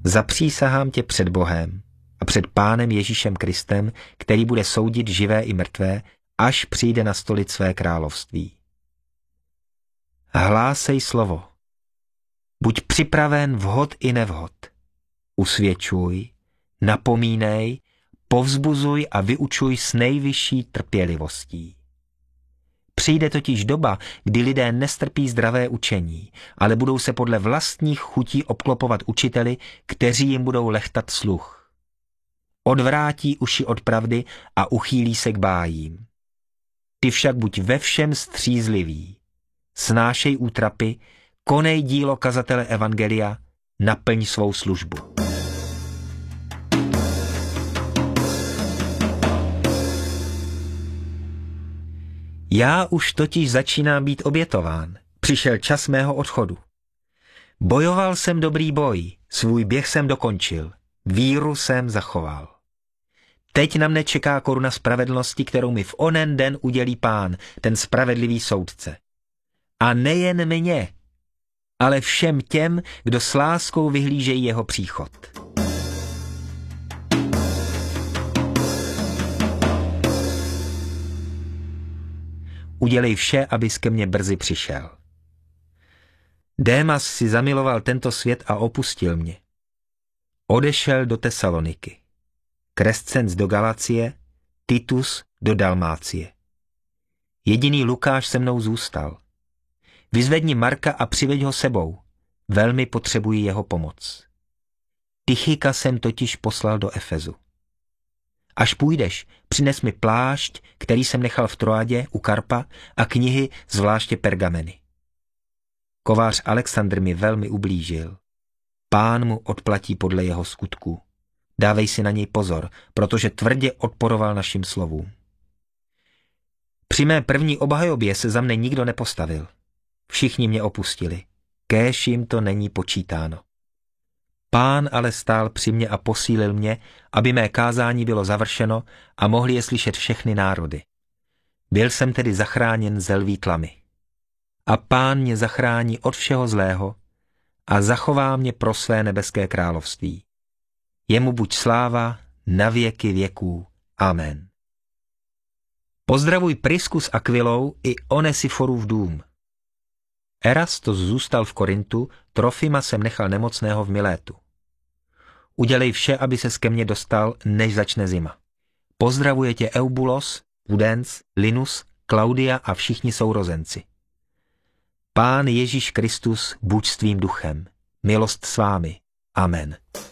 Zapřísahám tě před Bohem a před Pánem Ježíšem Kristem, který bude soudit živé i mrtvé, až přijde nastolit své království. Hlásej slovo. Buď připraven vhod i nevhod. Usvědčuj, napomínej, povzbuzuj a vyučuj s nejvyšší trpělivostí. Přijde totiž doba, kdy lidé nestrpí zdravé učení, ale budou se podle vlastních chutí obklopovat učiteli, kteří jim budou lehtat sluch. Odvrátí uši od pravdy a uchýlí se k bájím. Ty však buď ve všem střízlivý. Snášej útrapy, konej dílo kazatele evangelia, naplň svou službu. Já už totiž začínám být obětován. Přišel čas mého odchodu. Bojoval jsem dobrý boj, svůj běh jsem dokončil, víru jsem zachoval. Teď na mne čeká koruna spravedlnosti, kterou mi v onen den udělí Pán, ten spravedlivý soudce. A nejen mně, ale všem těm, kdo s láskou vyhlížejí jeho příchod. Udělej vše, abys ke mně brzy přišel. Démas si zamiloval tento svět a opustil mě. Odešel do Tesaloniky. Krescens do Galacie, Titus do Dalmácie. Jediný Lukáš se mnou zůstal. Vyzvedni Marka a přiveď ho sebou. Velmi potřebuji jeho pomoc. Tychika jsem totiž poslal do Efezu. Až půjdeš, přines mi plášť, který jsem nechal v Troadě u Karpa, a knihy, zvláště pergameny. Kovář Alexandr mi velmi ublížil. Pán mu odplatí podle jeho skutků. Dávej si na něj pozor, protože tvrdě odporoval našim slovům. Při mé první obhajobě se za mne nikdo nepostavil. Všichni mě opustili. Kéž jim to není počítáno. Pán ale stál při mně a posílil mě, aby mé kázání bylo završeno a mohli je slyšet všechny národy. Byl jsem tedy zachráněn ze lví tlamy. A Pán mě zachrání od všeho zlého a zachová mě pro své nebeské království. Jemu buď sláva na věky věků. Amen. Pozdravuj Prisku s Akvilou i Onesiforův dům. Erastos zůstal v Korintu, Trofima jsem nechal nemocného v Milétu. Udělej vše, aby ses ke mně dostal, než začne zima. Pozdravuje tě Eubulos, Pudens, Linus, Klaudia a všichni sourozenci. Pán Ježíš Kristus, buď s tvým duchem. Milost s vámi. Amen.